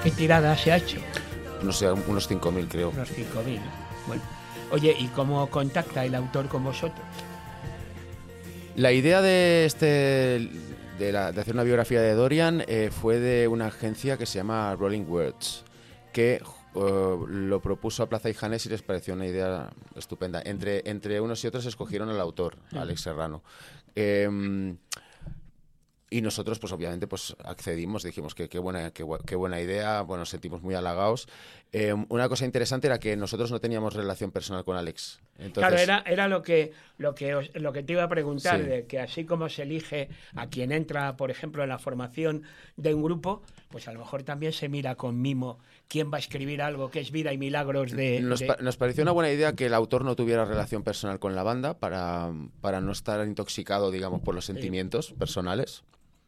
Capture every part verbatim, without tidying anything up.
¿Qué tirada se ha hecho? No sé, unos cinco mil creo. Unos cinco mil. Bueno. Oye, ¿y cómo contacta el autor con vosotros? La idea de este de, la, de hacer una biografía de Dorian eh, fue de una agencia que se llama Rolling Words, que uh, lo propuso a Plaza y Janés y les pareció una idea estupenda. Entre, entre unos y otros escogieron al autor, uh-huh. Alex Serrano. Eh, y nosotros, pues obviamente, pues accedimos, dijimos que qué buena, qué, qué buena idea, bueno, nos sentimos muy halagados. Eh, una cosa interesante era que nosotros no teníamos relación personal con Alex. Entonces, claro, era, era lo que lo que os, lo que te iba a preguntar, sí. de que así como se elige a quien entra, por ejemplo, en la formación de un grupo, pues a lo mejor también se mira con mimo quién va a escribir algo que es Vida y Milagros de... Nos, de... pa- nos pareció una buena idea que el autor no tuviera relación personal con la banda para, para no estar intoxicado, digamos, por los sentimientos sí. personales.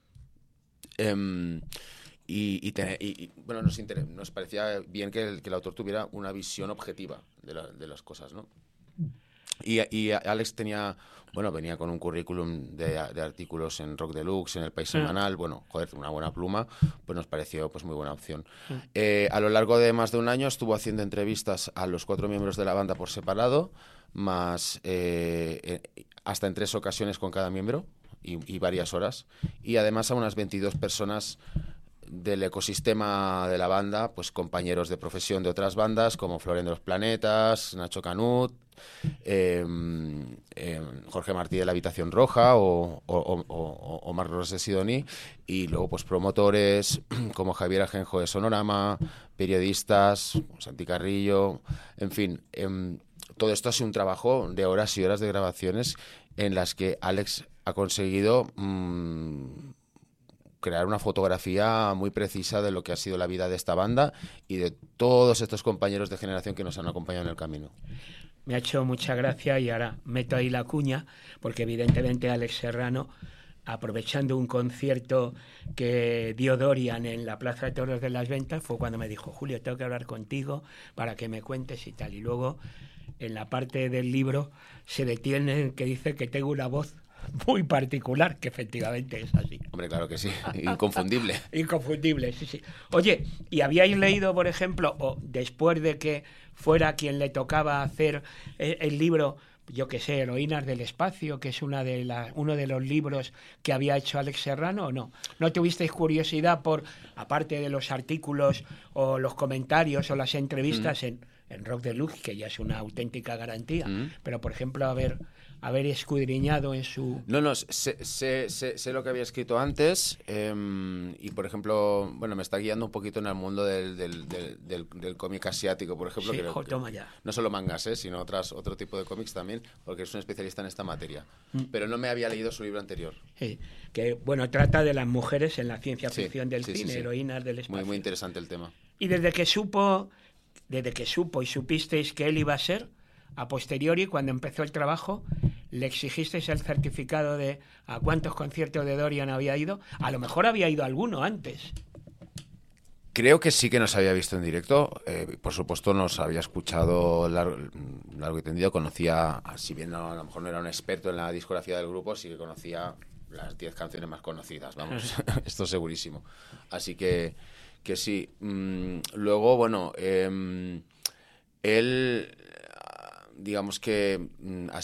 Um, y, y, te, y, y bueno, nos, inter- nos parecía bien que el, que el autor tuviera una visión objetiva de, la, de las cosas, ¿no? Y, y Alex tenía, bueno, venía con un currículum de, de artículos en Rock Deluxe, en El País Semanal, bueno, joder, una buena pluma, pues nos pareció pues muy buena opción. Eh, a lo largo de más de un año estuvo haciendo entrevistas a los cuatro miembros de la banda por separado, más eh, eh, hasta en tres ocasiones con cada miembro. Y, y varias horas, y además a unas veintidós personas del ecosistema de la banda, pues compañeros de profesión de otras bandas como Florian de los Planetas, Nacho Canut, eh, eh, Jorge Martí de la Habitación Roja o, o, o, o, o Marcos de Sidoní, y luego pues promotores como Javier Ajenjo de Sonorama, periodistas, Santi Carrillo, en fin, eh, todo esto ha sido un trabajo de horas y horas de grabaciones en las que Alex ha conseguido mmm, crear una fotografía muy precisa de lo que ha sido la vida de esta banda y de todos estos compañeros de generación que nos han acompañado en el camino. Me ha hecho mucha gracia y ahora meto ahí la cuña, porque evidentemente Alex Serrano, aprovechando un concierto que dio Dorian en la Plaza de Toros de las Ventas, fue cuando me dijo: Julio, tengo que hablar contigo para que me cuentes y tal. Y luego, en la parte del libro, se detiene en que dice que tengo una voz muy particular, que efectivamente es así. Hombre, claro que sí, inconfundible. Inconfundible, sí, sí. Oye, ¿y habíais leído, por ejemplo, o después de que fuera quien le tocaba hacer el, el libro, yo que sé, Heroínas del Espacio, que es una de la, uno de los libros que había hecho Alex Serrano, o no? ¿No tuvisteis curiosidad por, aparte de los artículos o los comentarios o las entrevistas mm. en, en Rock Deluxe, que ya es una auténtica garantía, mm. pero, por ejemplo, a ver... haber escudriñado en su... No, no, sé, sé, sé, sé lo que había escrito antes eh, y, por ejemplo, bueno, me está guiando un poquito en el mundo del, del, del, del, del cómic asiático, por ejemplo. Sí, que, jo, toma ya. No solo mangas, ¿eh? Sino otras, otro tipo de cómics también, porque es un especialista en esta materia. Mm. Pero no me había leído su libro anterior. Sí, que, bueno, trata de las mujeres en la ciencia ficción sí, del sí, cine, sí, sí. Heroínas del Espacio. Muy, muy interesante el tema. Y desde que supo, desde que supo y supisteis que él iba a ser, a posteriori, cuando empezó el trabajo, ¿le exigisteis el certificado de a cuántos conciertos de Dorian había ido? A lo mejor había ido alguno antes. Creo que sí que nos había visto en directo. Eh, por supuesto, nos había escuchado largo, largo y tendido. Conocía, si bien no, a lo mejor no era un experto en la discografía del grupo, sí que conocía las diez canciones más conocidas. Vamos, esto segurísimo. Así que, que sí. Mm, luego, bueno, eh, él... digamos que